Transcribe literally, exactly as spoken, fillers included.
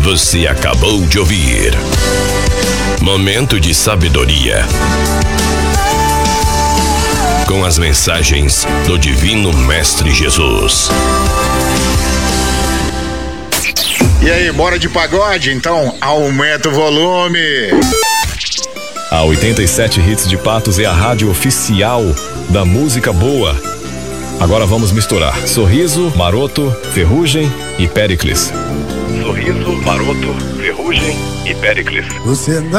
Você acabou de ouvir Momento de Sabedoria, com as mensagens do Divino Mestre Jesus. E aí, bora de pagode? Então aumenta o volume. A oitenta e sete Hits de Patos é a rádio oficial da música boa. Agora vamos misturar Sorriso, Maroto, Ferrugem e Péricles. Sorriso, Maroto, Ferrugem e Péricles. Você não